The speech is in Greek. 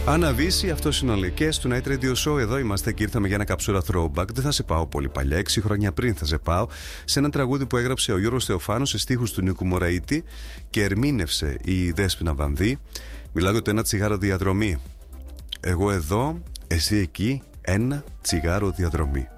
Άννα Βύση, αυτό είναι ο Λεκές του Night Radio Show. Εδώ είμαστε και ήρθαμε για ένα καψούρα throwback. Δεν θα σε πάω πολύ παλιά, 6 χρόνια πριν θα σε πάω σε ένα τραγούδι που έγραψε ο Γιώργος Θεοφάνος σε στίχους του Νίκου Μωραήτη και ερμήνευσε η Δέσποινα Βανδύ. Μιλάω για το ένα τσιγάρο διαδρομή. Εγώ εδώ, εσύ εκεί, ένα τσιγάρο διαδρομή.